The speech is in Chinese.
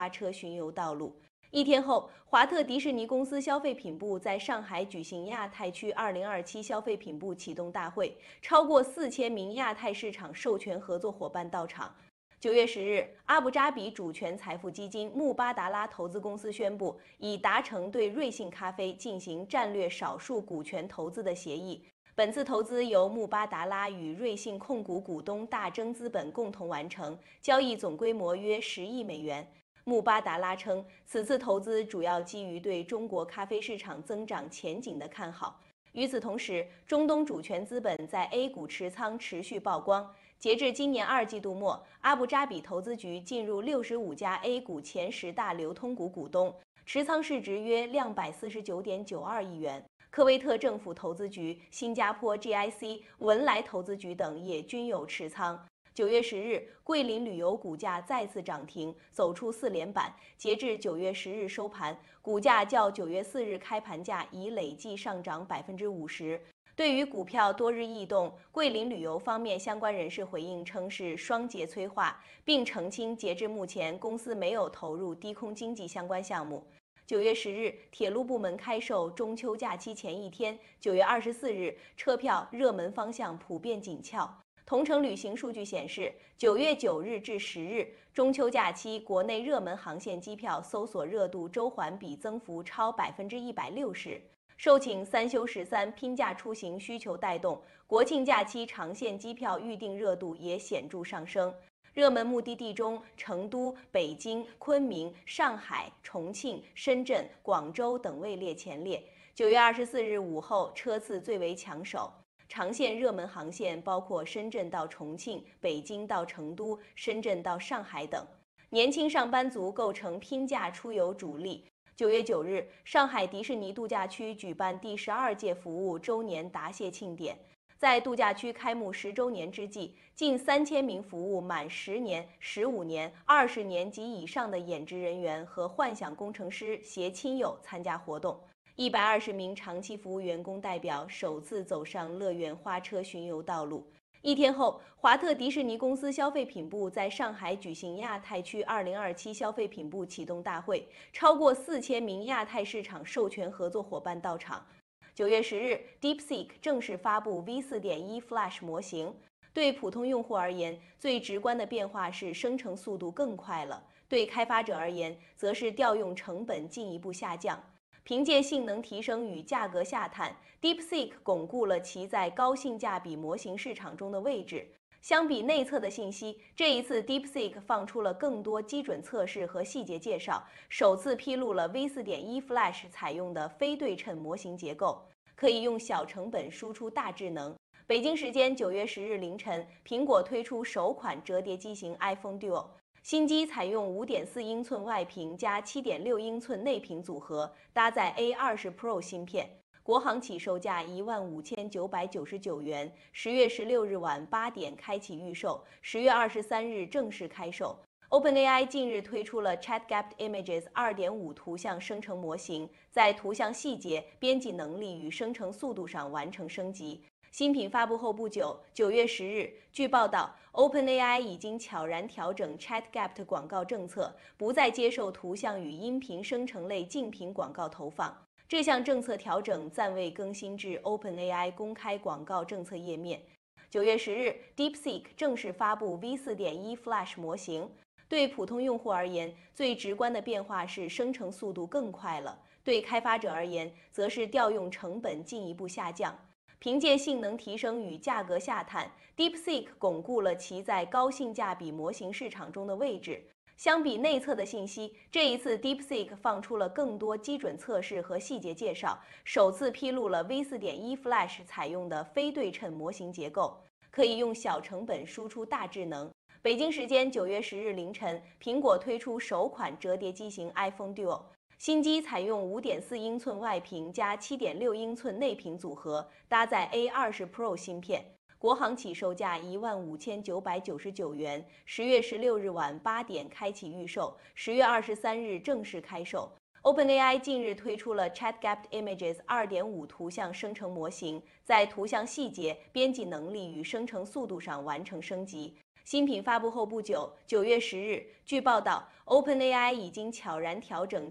花车巡游道路。一天后，华特迪士尼公司消费品部在上海举行亚太区2027消费品部启动大会，超过4000名亚太市场授权合作伙伴到场。9月10日，阿布扎比主权财富基金穆巴达拉投资公司宣布，已达成对瑞幸咖啡进行战略少数股权投资的协议。本次投资由穆巴达拉与瑞幸控股股东大征资本共同完成，交易总规模约10亿美元。穆巴达拉称，此次投资主要基于对中国咖啡市场增长前景的看好。与此同时，中东主权资本在 A 股持仓持续曝光。截至今年2季度末，阿布扎比投资局进入65家 A 股前10大流通股股东，持仓市值约249.92亿元。科威特政府投资局、新加坡 GIC、文莱投资局等也均有持仓。9月10日，桂林旅游股价再次涨停，走出4连板。截至9月10日收盘，股价较9月4日开盘价已累计上涨50%。对于股票多日异动，桂林旅游方面相关人士回应称是双节催化，并澄清截至目前公司没有投入低空经济相关项目。9月10日，铁路部门开售中秋假期前一天，9月24日，车票热门方向普遍紧俏。同程旅行数据显示，9月9日至10日，中秋假期国内热门航线机票搜索热度周环比增幅超160%。受请3休13拼假出行需求带动，国庆假期长线机票预订热度也显著上升。热门目的地中，成都、北京、昆明、上海、重庆、深圳、广州等位列前列。9月24日午后，车次最为抢手。长线热门航线包括深圳到重庆、北京到成都、深圳到上海等。年轻上班族构成拼假出游主力。9月9日，上海迪士尼度假区举办第12届服务周年答谢庆典。在度假区开幕10周年之际，近3000名服务满10年、15年、20年及以上的演职人员和幻想工程师携亲友参加活动。120名长期服务员工代表首次走上乐园花车巡游道路。一天后，华特迪士尼公司消费品部在上海举行亚太区2027消费品部启动大会，超过4000名亚太市场授权合作伙伴到场。9月10日 ，DeepSeek 正式发布 V4.1 Flash 模型。对普通用户而言，最直观的变化是生成速度更快了；对开发者而言，则是调用成本进一步下降。凭借性能提升与价格下探 ，DeepSeek 巩固了其在高性价比模型市场中的位置。相比内测的信息，这一次 DeepSeek 放出了更多基准测试和细节介绍，首次披露了 V4.1 Flash 采用的非对称模型结构，可以用小成本输出大智能。北京时间9月10日凌晨，苹果推出首款折叠机型 iPhone Duo。新机采用5.4英寸外屏加7.6英寸内屏组合，搭载 A20 Pro 芯片，国行起售价15999元，10月16日晚8点开启预售，10月23日正式开售。OpenAI 近日推出了 ChatGPT Images 2.5图像生成模型，在图像细节、编辑能力与生成速度上完成升级。新品发布后不久，9月10日，据报道 ，OpenAI 已经悄然调整 ChatGPT 广告政策，不再接受图像与音频生成类竞品广告投放。这项政策调整暂未更新至 OpenAI 公开广告政策页面。9月10日 ，DeepSeek 正式发布 V4.1 Flash 模型。对普通用户而言，最直观的变化是生成速度更快了；对开发者而言，则是调用成本进一步下降。凭借性能提升与价格下探 ，DeepSeek 巩固了其在高性价比模型市场中的位置。相比内测的信息，这一次 DeepSeek 放出了更多基准测试和细节介绍，首次披露了 V4.1 Flash 采用的非对称模型结构，可以用小成本输出大智能。北京时间9月10日凌晨，苹果推出首款折叠机型 iPhone Duo。新机采用5.4英寸外屏加7.6英寸内屏组合，搭载 A20 Pro 芯片，国行起售价15999元，10月16日晚8点开启预售，10月23日正式开售。OpenAI 近日推出了 ChatGPT Images 2.5图像生成模型，在图像细节、编辑能力与生成速度上完成升级。 新品发布后不久，9月10日，据报道，OpenAI 已经悄然调整